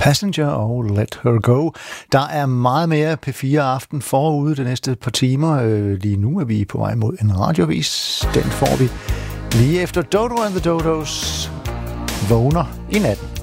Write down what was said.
Passenger og Let Her Go. Der er meget mere P4 Aften forude de næste par timer. Lige nu er vi på vej mod en radiovis. Den får vi lige efter Dodo and the Dodos vågner i natten.